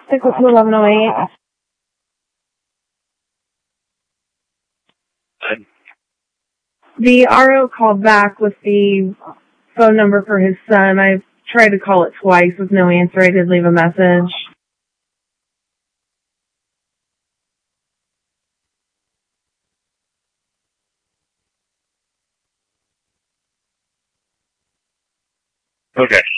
Stick with 1108. The RO called back with the phone number for his son. I've tried to call it twice with no answer. I did leave a message. Okay.